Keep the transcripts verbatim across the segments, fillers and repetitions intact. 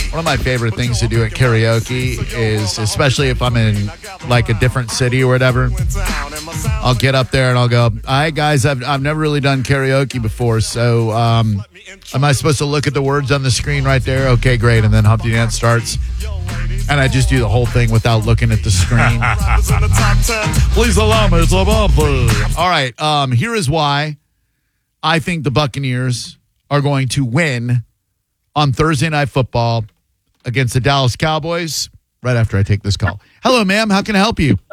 One of my favorite things to do at karaoke is, especially if I'm in like a different city or whatever, I'll get up there and I'll go, all right, guys, I've, I've never really done karaoke before, so um, am I supposed to look at the words on the screen right there? Okay, great. And then Humpty Dance starts. And I just do the whole thing without looking at the screen. Please allow me to bump. All right, um, here is why I think the Buccaneers are going to win on Thursday Night Football against the Dallas Cowboys right after I take this call. Hello, ma'am. How can I help you?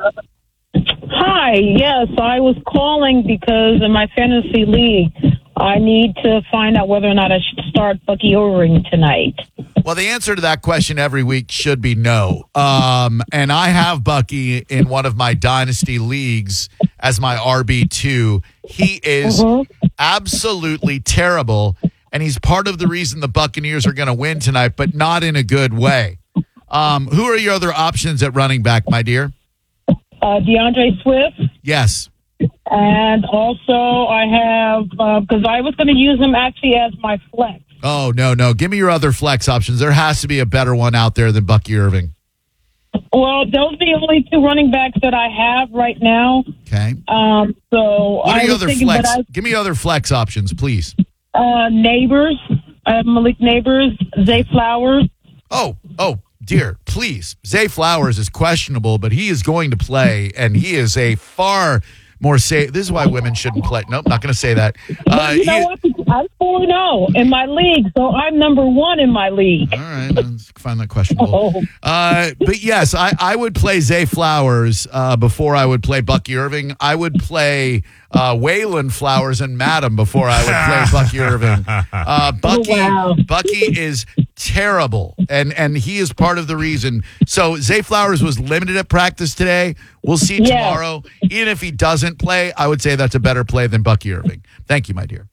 Hi. Yes, I was calling because in my fantasy league, I need to find out whether or not I should start Bucky Irving tonight. Well, the answer to that question every week should be no. Um, and I have Bucky in one of my dynasty leagues as my R B two. He is mm-hmm. absolutely terrible, and he's part of the reason the Buccaneers are going to win tonight, but not in a good way. Um, who are your other options at running back, my dear? Uh, DeAndre Swift. Yes. And also I have, because uh, I was going to use him actually as my flex. Oh, no, no. Give me your other flex options. There has to be a better one out there than Bucky Irving. Well, those are the only two running backs that I have right now. Okay. Um, so what are I your was other thinking, flex? I, Give me other flex options, please. Uh, Neighbors. I have Malik Neighbors, Zay Flowers. Oh, oh, dear, please. Zay Flowers is questionable, but he is going to play, and he is a far more safe. This is why women shouldn't play. Nope, not going to say that. Uh, well, you know he, what? I'm four and oh in my league, so I'm number one in my league. All right, let's find that questionable. Oh. Uh, but yes, I, I would play Zay Flowers uh, before I would play Bucky Irving. I would play uh, Waylon Flowers and Madam before I would play Bucky Irving. Uh, Bucky, oh, wow. Bucky is terrible, and and he is part of the reason. So Zay Flowers was limited at practice today. We'll see yes. tomorrow. Even if he doesn't play, I would say that's a better play than Bucky Irving. Thank you, my dear.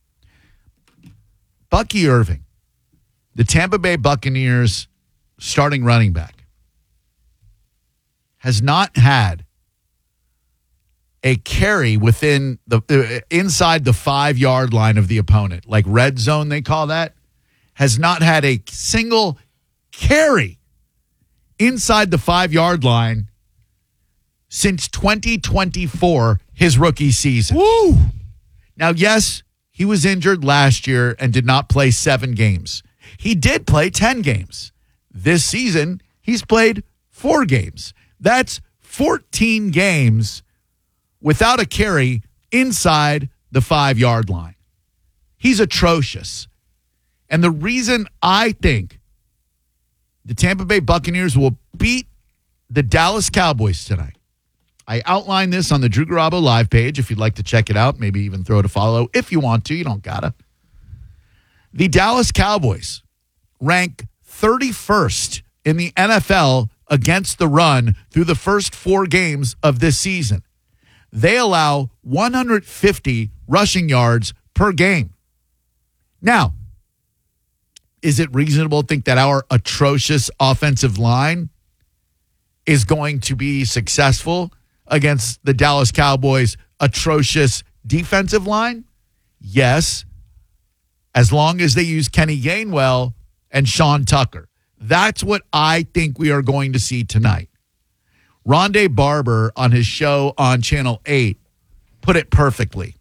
Bucky Irving, the Tampa Bay Buccaneers starting running back, has not had a carry within the uh, inside the five-yard line of the opponent, like red zone they call that, has not had a single carry inside the five-yard line since twenty twenty-four, his rookie season. Woo! Now, yes, he was injured last year and did not play seven games. He did play ten games. This season, he's played four games. That's fourteen games without a carry inside the five-yard line. He's atrocious. And the reason I think the Tampa Bay Buccaneers will beat the Dallas Cowboys tonight, I outlined this on the Drew Garabo live page. If you'd like to check it out, maybe even throw it a follow if you want to. You don't gotta. The Dallas Cowboys rank thirty-first in the N F L against the run through the first four games of this season. They allow one hundred fifty rushing yards per game. Now, is it reasonable to think that our atrocious offensive line is going to be successful against the Dallas Cowboys' atrocious defensive line? Yes, as long as they use Kenny Gainwell and Sean Tucker. That's what I think we are going to see tonight. Rondé Barber on his show on Channel eight put it perfectly.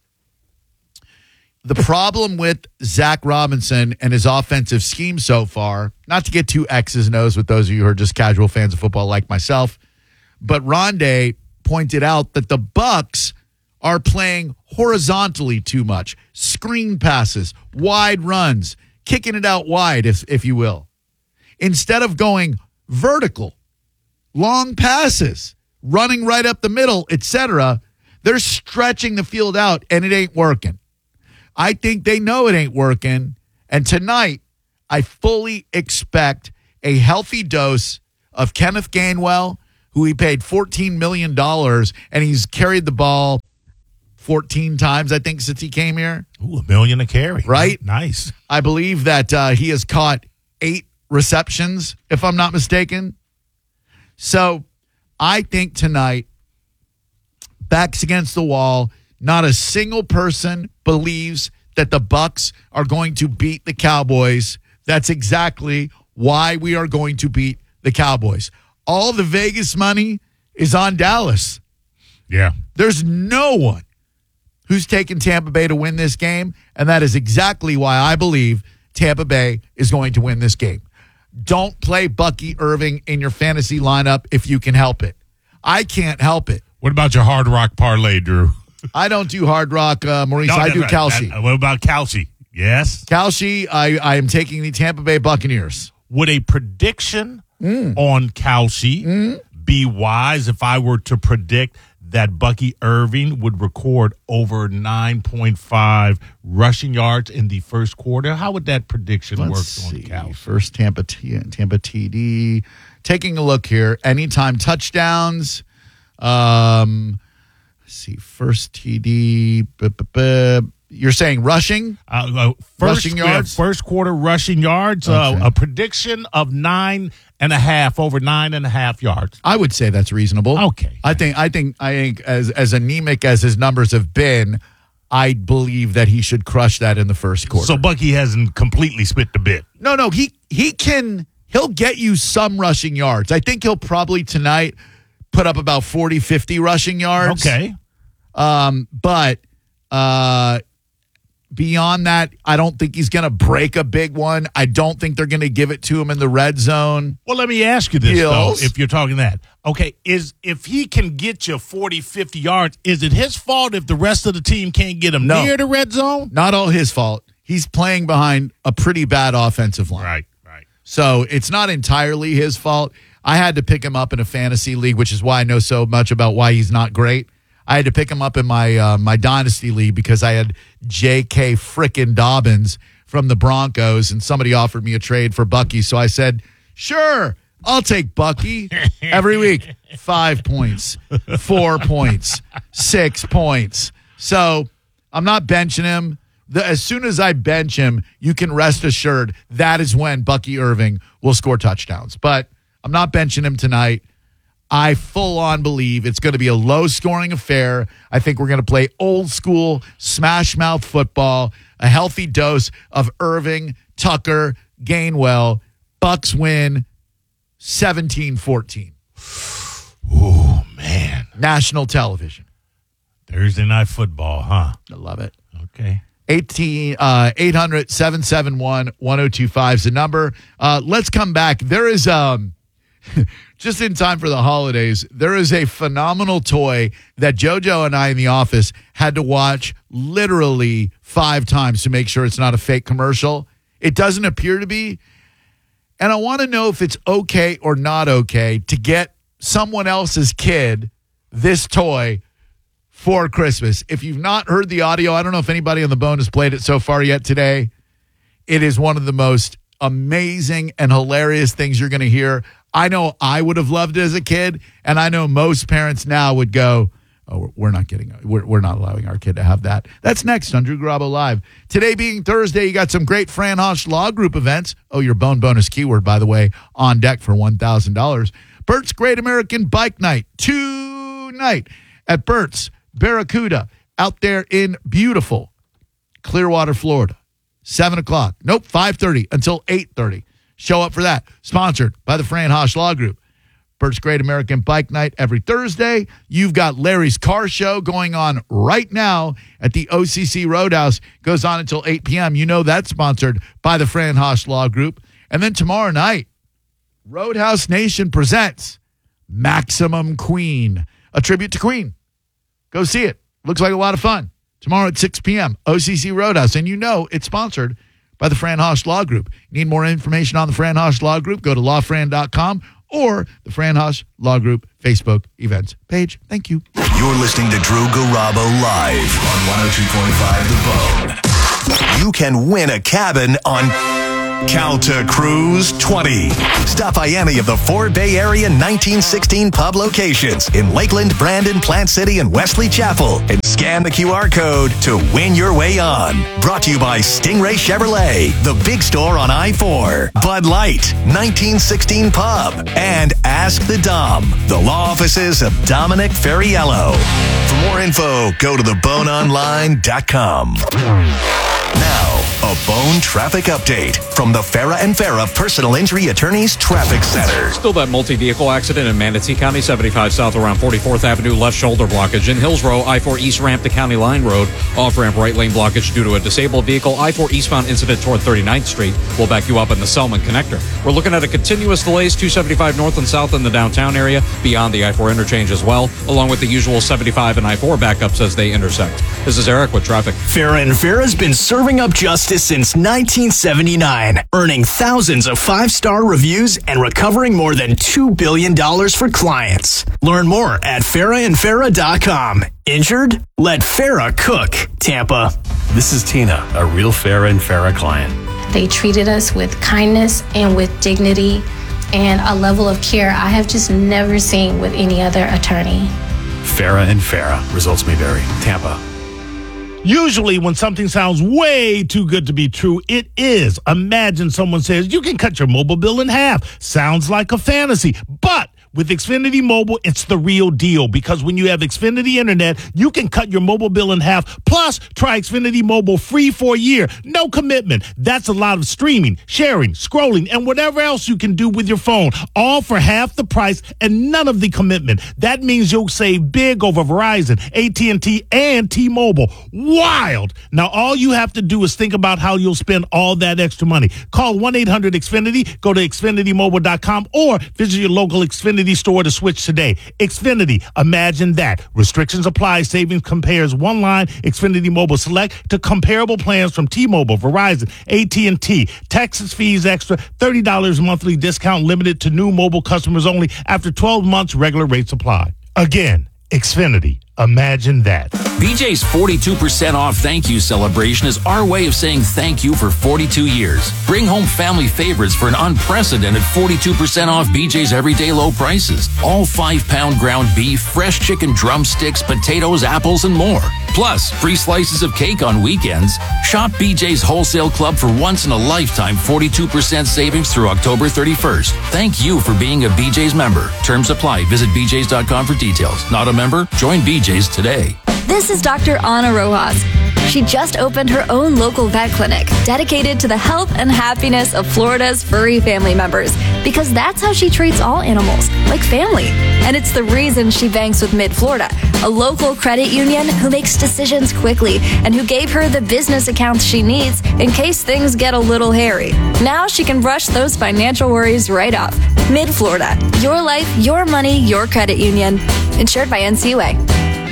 The problem with Zach Robinson and his offensive scheme so far, not to get too X's and O's with those of you who are just casual fans of football like myself, but Rondé pointed out that the Bucs are playing horizontally too much. Screen passes, wide runs, kicking it out wide, if, if you will. Instead of going vertical, long passes, running right up the middle, et cetera, they're stretching the field out, and it ain't working. I think they know it ain't working. And tonight, I fully expect a healthy dose of Kenneth Gainwell, who he paid fourteen million dollars, and he's carried the ball fourteen times, I think, since he came here. Ooh, a million a carry. Right? Nice. I believe that uh, he has caught eight receptions, if I'm not mistaken. So I think tonight, backs against the wall, not a single person believes that the Bucs are going to beat the Cowboys. That's exactly why we are going to beat the Cowboys. All the Vegas money is on Dallas. Yeah. There's no one who's taken Tampa Bay to win this game, and that is exactly why I believe Tampa Bay is going to win this game. Don't play Bucky Irving in your fantasy lineup if you can help it. I can't help it. What about your Hard Rock parlay, Drew? I don't do Hard Rock, uh, Maurice. No, I that- do that- Kalshi. that- what about Kalshi? Yes. Kalshi, I, I am taking the Tampa Bay Buccaneers. Would a prediction Mm. on Kalshi Mm. be wise if I were to predict that Bucky Irving would record over nine point five rushing yards in the first quarter? How would that prediction Let's work see. on Kalshi? First Tampa T- Tampa T D. Taking a look here. Anytime touchdowns. Um, let's see. First T D. B- b- b- You're saying rushing? Uh, uh, first, Rushing yeah, yards? first quarter rushing yards. Okay. Uh, a prediction of nine and a half, over nine and a half yards. I would say that's reasonable. Okay. I think I think I think as as anemic as his numbers have been, I believe that he should crush that in the first quarter. So Bucky hasn't completely spit the bit. No, no, he he can he'll get you some rushing yards. I think he'll probably tonight put up about forty, fifty rushing yards. Okay. Um, but uh beyond that, I don't think he's going to break a big one. I don't think they're going to give it to him in the red zone. Well, let me ask you this, Yes. though, if you're talking that. Okay, is if he can get you forty, fifty yards, is it his fault if the rest of the team can't get him No. near the red zone? Not all his fault. He's playing behind a pretty bad offensive line. Right, right. So it's not entirely his fault. I had to pick him up in a fantasy league, which is why I know so much about why he's not great. I had to pick him up in my uh, my dynasty league because I had J K frickin' Dobbins from the Broncos, and somebody offered me a trade for Bucky. So I said, sure, I'll take Bucky every week. Five points, four points, six points. So I'm not benching him. The, as soon as I bench him, you can rest assured that is when Bucky Irving will score touchdowns. But I'm not benching him tonight. I full on believe it's going to be a low scoring affair. I think we're going to play old school smash mouth football, a healthy dose of Irving, Tucker, Gainwell. Bucks win seventeen fourteen. Oh, man. National television. Thursday night football, huh? I love it. Okay. eighteen, uh, eight hundred, seven seven one, one oh two five is the number. Uh, let's come back. There is, um, just in time for the holidays, there is a phenomenal toy that JoJo and I in the office had to watch literally five times to make sure it's not a fake commercial. It doesn't appear to be. And I want to know if it's okay or not okay to get someone else's kid this toy for Christmas. If you've not heard the audio, I don't know if anybody on the Bone has played it so far yet today. It is one of the most amazing and hilarious things you're going to hear. I know I would have loved it as a kid, and I know most parents now would go, oh, we're not getting, we're, we're not allowing our kid to have that. That's next on Drew Garabo Live. Today being Thursday, you got some great Fran Hosch Law Group events. Oh, your Bone bonus keyword, by the way, on deck for one thousand dollars. Bert's Great American Bike Night tonight at Bert's Barracuda out there in beautiful Clearwater, Florida. seven o'clock. Nope, five thirty until eight thirty. Show up for that. Sponsored by the Fran Hosch Law Group. Bert's Great American Bike Night every Thursday. You've got Larry's Car Show going on right now at the O C C Roadhouse. Goes on until eight p.m. You know that's sponsored by the Fran Hosch Law Group. And then tomorrow night, Roadhouse Nation presents Maximum Queen, a tribute to Queen. Go see it. Looks like a lot of fun. Tomorrow at six p.m., O C C Roadhouse. And you know it's sponsored by the Fran Hosch Law Group. Need more information on the Fran Hosch Law Group? Go to law fran dot com or the Fran Hosch Law Group Facebook events page. Thank you. You're listening to Drew Garabo live on one oh two point five The Bone. You can win a cabin on Calta Cruise twenty. Stop by any of the four Bay Area nineteen sixteen pub locations in Lakeland, Brandon, Plant City, and Wesley Chapel and scan the Q R code to win your way on. Brought to you by Stingray Chevrolet, the big store on I four, Bud Light, nineteen sixteen Pub, and Ask the Dom, the law offices of Dominic Ferriello. For more info, go to the bone online dot com. Now, a Bone traffic update from the Farah and Farah Personal Injury Attorneys Traffic Center. Still that multi-vehicle accident in Manatee County, seventy-five south around forty-fourth Avenue, left shoulder blockage. In Hillsborough, I four East ramp to County Line Road, off-ramp right lane blockage due to a disabled vehicle. I four eastbound incident toward thirty-ninth Street will back you up in the Selman connector. We're looking at a continuous delays, two seventy-five north and south in the downtown area, beyond the I four interchange as well, along with the usual seventy-five and I four backups as they intersect. This is Eric with traffic. Farah and Farah's been serving up justice since nineteen seventy-nine, earning thousands of five-star reviews and recovering more than two billion dollars for clients. Learn more at farah and farah dot com. Injured? Let Farah cook. Tampa. This is Tina, a real Farah and Farah client. They treated us with kindness and with dignity and a level of care I have just never seen with any other attorney. Farah and Farah. Results may vary. Tampa. Usually when something sounds way too good to be true, it is. Imagine someone says, you can cut your mobile bill in half. Sounds like a fantasy. But with Xfinity Mobile, it's the real deal, because when you have Xfinity Internet, you can cut your mobile bill in half. Plus, try Xfinity Mobile free for a year. No commitment. That's a lot of streaming, sharing, scrolling, and whatever else you can do with your phone, all for half the price and none of the commitment. That means you'll save big over Verizon, A T and T, and T-Mobile. Wild! Now, all you have to do is think about how you'll spend all that extra money. Call one eight hundred X Finity, go to xfinity mobile dot com, or visit your local Xfinity store to switch today. Xfinity, imagine that. Restrictions apply. Savings compares one line Xfinity Mobile Select to comparable plans from T-Mobile, Verizon, A T and T. Taxes, fees extra, thirty dollars monthly discount limited to new mobile customers only. After twelve months, regular rates apply. Again, Xfinity. Imagine that. B J's forty-two percent off thank you celebration is our way of saying thank you for forty-two years. Bring home family favorites for an unprecedented forty-two percent off B J's everyday low prices. All five-pound ground beef, fresh chicken drumsticks, potatoes, apples, and more. Plus, free slices of cake on weekends. Shop B J's Wholesale Club for once-in-a-lifetime forty-two percent savings through October thirty-first. Thank you for being a B J's member. Terms apply. Visit b j's dot com for details. Not a member? Join B J's today. This is Doctor Ana Rojas. She just opened her own local vet clinic dedicated to the health and happiness of Florida's furry family members, because that's how she treats all animals, like family. And it's the reason she banks with Mid-Florida, a local credit union who makes decisions quickly and who gave her the business accounts she needs in case things get a little hairy. Now she can brush those financial worries right off. Mid-Florida, your life, your money, your credit union. Insured by N C U A.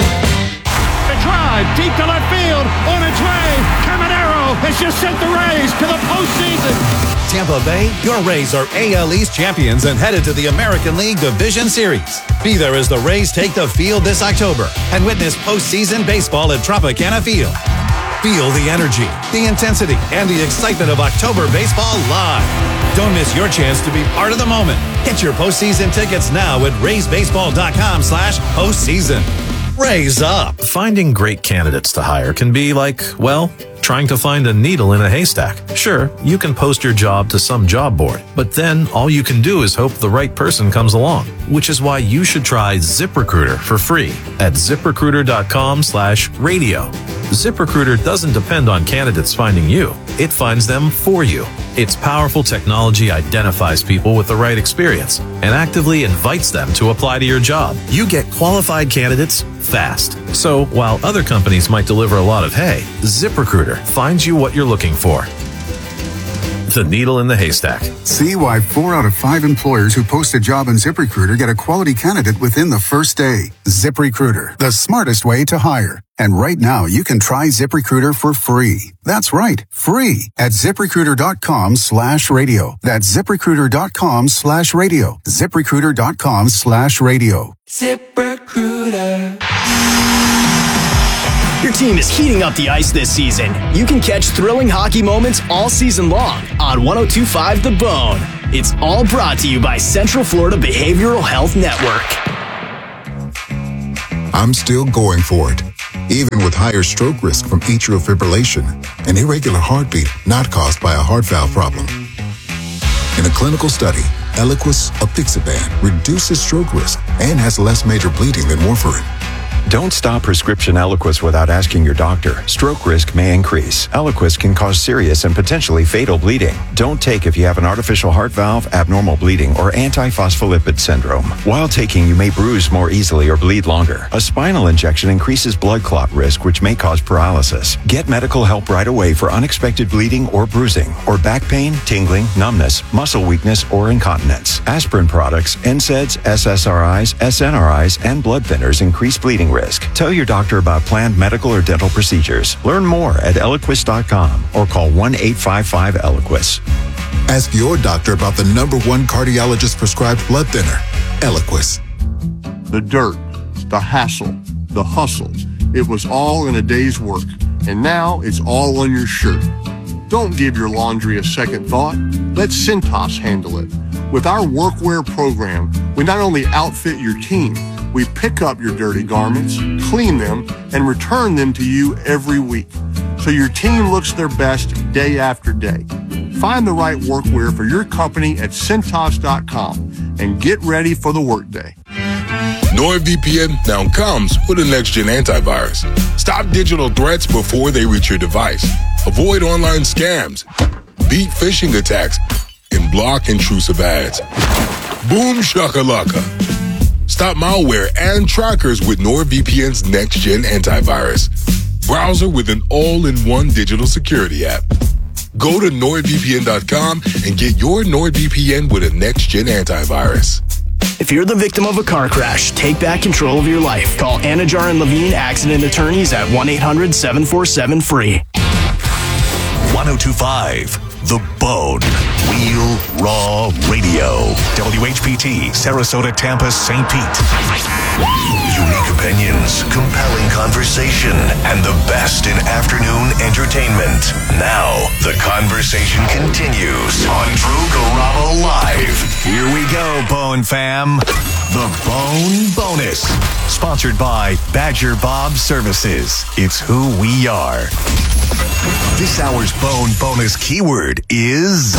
Drive deep to left field, on its way. Caminero has just sent the Rays to the postseason. Tampa Bay, your Rays are A L East champions and headed to the American League Division Series. Be there as the Rays take the field this October and witness postseason baseball at Tropicana Field. Feel the energy, the intensity, and the excitement of October baseball live. Don't miss your chance to be part of the moment. Get your postseason tickets now at rays baseball dot com slash postseason. Raise up. Finding great candidates to hire can be like, well, trying to find a needle in a haystack. Sure, you can post your job to some job board, but then all you can do is hope the right person comes along, which is why you should try ZipRecruiter for free at zip recruiter dot com slash radio. ZipRecruiter doesn't depend on candidates finding you. It finds them for you. Its powerful technology identifies people with the right experience and actively invites them to apply to your job. You get qualified candidates fast. So while other companies might deliver a lot of hay, ZipRecruiter finds you what you're looking for. The needle in the haystack. See why four out of five employers who post a job on ZipRecruiter get a quality candidate within the first day. ZipRecruiter, the smartest way to hire. And right now, you can try ZipRecruiter for free. That's right, free at zip recruiter dot com slash radio. That's zip recruiter dot com slash radio. zip recruiter dot com slash radio. ZipRecruiter. Your team is heating up the ice this season. You can catch thrilling hockey moments all season long on one oh two point five The Bone. It's all brought to you by Central Florida Behavioral Health Network. I'm still going for it, even with higher stroke risk from atrial fibrillation, an irregular heartbeat not caused by a heart valve problem. In a clinical study, Eliquis apixaban reduces stroke risk and has less major bleeding than warfarin. Don't stop prescription Eliquis without asking your doctor. Stroke risk may increase. Eliquis can cause serious and potentially fatal bleeding. Don't take if you have an artificial heart valve, abnormal bleeding, or antiphospholipid syndrome. While taking, you may bruise more easily or bleed longer. A spinal injection increases blood clot risk, which may cause paralysis. Get medical help right away for unexpected bleeding or bruising, or back pain, tingling, numbness, muscle weakness, or incontinence. Aspirin products, N SAIDs, S S R Is, S N R Is, and blood thinners increase bleeding risk. Tell your doctor about planned medical or dental procedures. Learn more at Eliquis dot com or call one eight five five Eliquis. Ask your doctor about the number one cardiologist prescribed blood thinner, Eliquis. The dirt, the hassle, the hustle. It was all in a day's work, and now it's all on your shirt. Don't give your laundry a second thought. Let Cintas handle it. With our workwear program, we not only outfit your team, we pick up your dirty garments, clean them, and return them to you every week, so your team looks their best day after day. Find the right workwear for your company at Cintas dot com and get ready for the workday. NordVPN now comes with a next-gen antivirus. Stop digital threats before they reach your device. Avoid online scams, beat phishing attacks, and block intrusive ads. Boom shakalaka. Stop malware and trackers with NordVPN's next-gen antivirus. Browser with an all-in-one digital security app. Go to Nord V P N dot com and get your NordVPN with a next-gen antivirus. If you're the victim of a car crash, take back control of your life. Call Anajar and Levine Accident Attorneys at one eight hundred seven four seven free. one oh two point five The Bone. Real Raw Radio. W H P T, Sarasota, Tampa, Saint Pete. Unique opinions, compelling conversation, and the best in afternoon entertainment. Now, the conversation continues on Drew Garabo Live. Here we go, Bone fam. The Bone Bonus. Sponsored by Badger Bob Services. It's who we are. This hour's Bone Bonus keyword is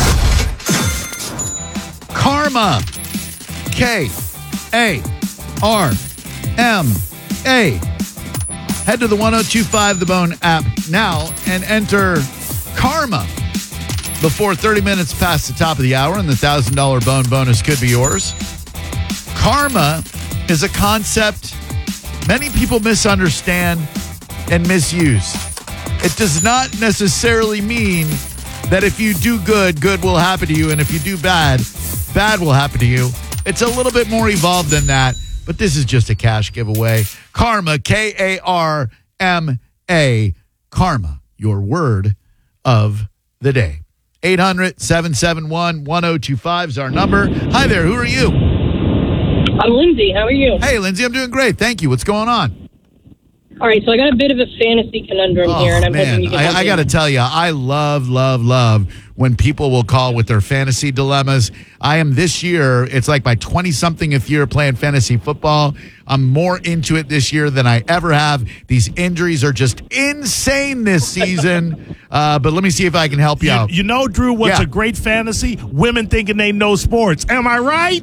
Karma. K A R M A. Head to the one oh two point five The Bone app now and enter Karma before thirty minutes past the top of the hour, and the one thousand dollars Bone Bonus could be yours. Karma is a concept many people misunderstand and misuse. It does not necessarily mean that if you do good, good will happen to you, and if you do bad, bad will happen to you. It's a little bit more evolved than that, but this is just a cash giveaway. Karma, K A R M A, Karma, your word of the day. eight hundred, seven seven one, one oh two five is our number. Hi there, who are you? I'm Lindsay. How are you? Hey, Lindsay, I'm doing great. Thank you. What's going on? All right, so I got a bit of a fantasy conundrum Oh, here, and I'm man. hoping you can help I, I me. got to tell you, I love, love, love when people will call with their fantasy dilemmas. I am this year, it's like my twenty-somethingth year playing fantasy football. I'm more into it this year than I ever have. These injuries are just insane this season. uh, but let me see if I can help you, You, out. you know, Drew, what's Yeah. a great fantasy? Women thinking they know sports. Am I right?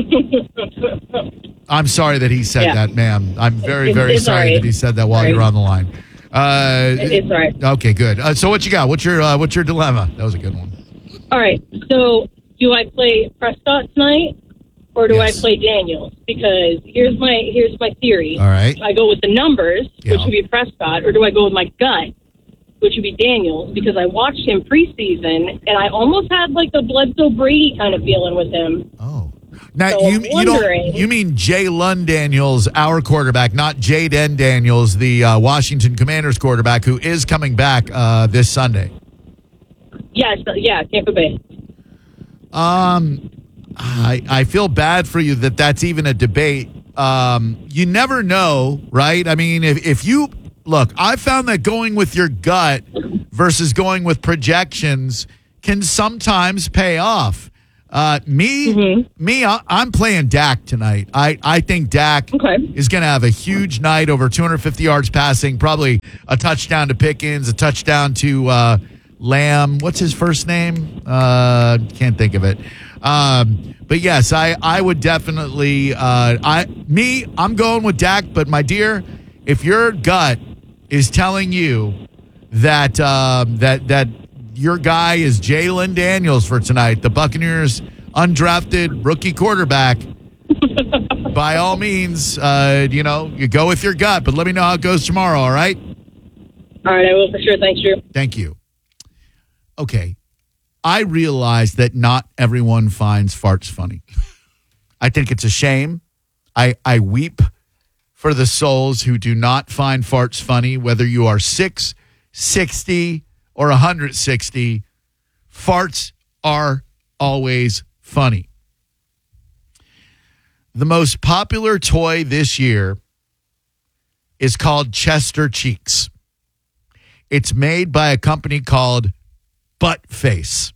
I'm sorry that he said Yeah. that, ma'am. I'm very, It's- very it's sorry all right. that he said that while Sorry. you're on the line. Uh, It's all right. Okay, good. Uh, so what you got? What's your uh, what's your dilemma? That was a good one. All right, so do I play Prescott tonight, or do Yes. I play Daniels? Because here's my here's my theory. All right. I go with the numbers, Yeah. which would be Prescott, or do I go with my gut, which would be Daniels? Because I watched him preseason, and I almost had like the Bledsoe Brady kind of feeling with him. Now So you I'm you don't wondering- you mean Jay Lund Daniels, our quarterback, not Jaden Daniels, the uh, Washington Commanders quarterback, who is coming back uh, this Sunday. Yes, yeah, Tampa Bay. Um, I I feel bad for you that that's even a debate. Um, you never know, right? I mean, if if you look, I found that going with your gut versus going with projections can sometimes pay off. Uh, me, me, I, I'm playing Dak tonight. I, I think Dak is going to have a huge night, over two hundred fifty yards passing, probably a touchdown to Pickens, a touchdown to uh, Lamb. What's his first name? Uh, can't think of it. Um, but yes, I, I would definitely, uh, I, me, I'm going with Dak, but my dear, If your gut is telling you that um, that that your guy is Jalen Daniels for tonight, the Buccaneers' undrafted rookie quarterback, by all means, uh, you know, you go with your gut. But let me know how it goes tomorrow, all right? All right, I will for sure. Thanks, Drew. Thank you. Okay. I realize that not everyone finds farts funny. I think it's a shame. I, I weep for the souls who do not find farts funny, whether you are six, sixty, or one hundred sixty. Farts are always funny. The most popular toy this year is called Chester Cheeks. It's made by a company called Butt Face.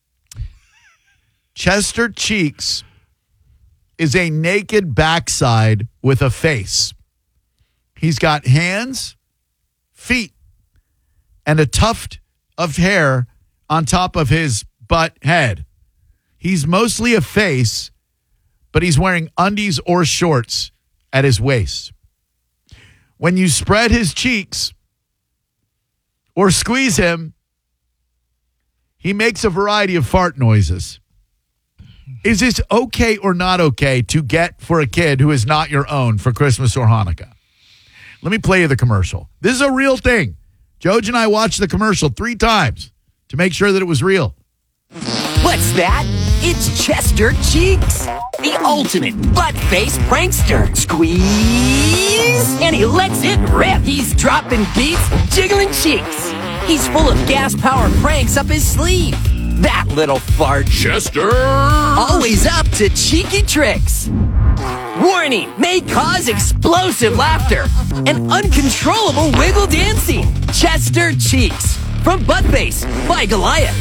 Chester Cheeks is a naked backside with a face. He's got hands, feet, and a tuft of hair on top of his butt head. He's mostly a face, but he's wearing undies or shorts at his waist. When you spread his cheeks or squeeze him, he makes a variety of fart noises. Is this okay or not okay to get for a kid who is not your own for Christmas or Hanukkah? Let me play you the commercial. This is a real thing. Joj and I watched the commercial three times to make sure that it was real. What's that? It's Chester Cheeks, the ultimate butt-face prankster. Squeeze, and he lets it rip. He's dropping beats, jiggling cheeks. He's full of gas-powered pranks up his sleeve. That little fart. Chester! Always up to cheeky tricks. Warning, may cause explosive laughter and uncontrollable wiggle dancing. Chester Cheeks from Buttface by Goliath.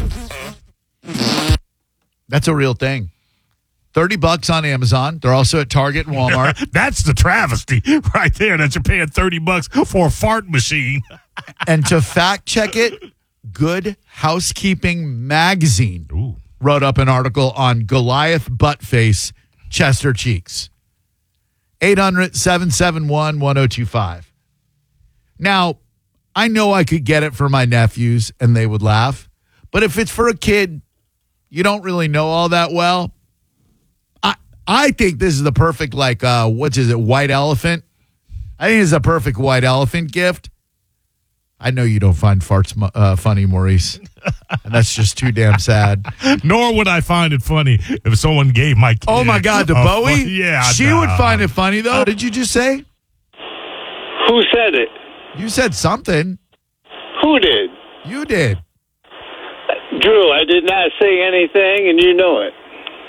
That's a real thing. thirty bucks on Amazon. They're also at Target and Walmart. That's the travesty right there, that you're paying thirty bucks for a fart machine. And to fact check it, Good Housekeeping Magazine Ooh. wrote up an article on Goliath Buttface Chester Cheeks. eight hundred, seven seven one, one oh two five. Now, I know I could get it for my nephews and they would laugh. But if it's for a kid you don't really know all that well, I I think this is the perfect, like, uh, what is it, white elephant? I think it's a perfect white elephant gift. I know you don't find farts uh, funny, Maurice. And that's just too damn sad. Nor would I find it funny if someone gave my kid. Oh, my God, the Bowie? Fun- yeah. She no. would find it funny, though. What did you just say? Who said it? You said something. Who did? You did. Drew, I did not say anything, and you know it.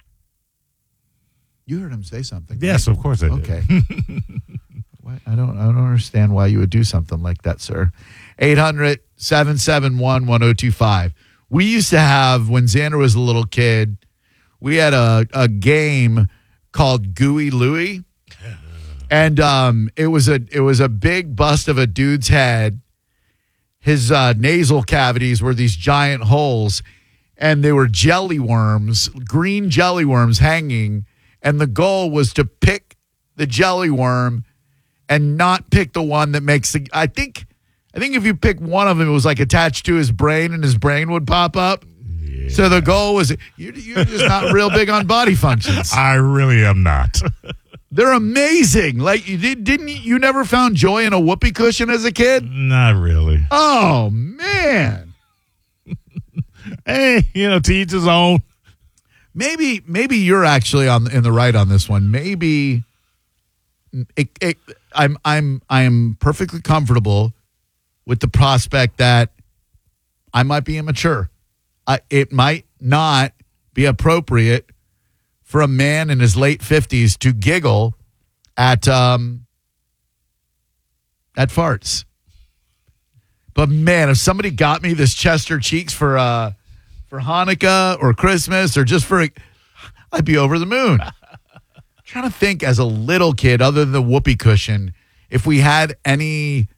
You heard him say something. Yes, right? Of course I did. Okay. Why, I don't I don't understand why you would do something like that, sir. eight hundred, seven seven one, one oh two five. We used to have, when Xander was a little kid, we had a, a game called Gooey Louie. And um, it was a it was a big bust of a dude's head. His uh, nasal cavities were these giant holes, and they were jelly worms, green jelly worms hanging. And the goal was to pick the jelly worm and not pick the one that makes the. I think, I think if you pick one of them, it was like attached to his brain, and his brain would pop up. Yeah. So the goal was you, you're just not real big on body functions. I really am not. They're amazing. Like, you did, didn't you, you never found joy in a whoopee cushion as a kid? Not really. Oh, man. Hey, you know, to each his own. Maybe, maybe you're actually on in the right on this one. Maybe it, it, I'm, I'm, I'm perfectly comfortable with the prospect that I might be immature. I, it might not be appropriate for a man in his late fifties to giggle at um, at farts. But man, if somebody got me this Chester Cheeks for uh, for Hanukkah or Christmas or just for, I'd be over the moon. Trying to think as a little kid, other than the whoopee cushion, if we had any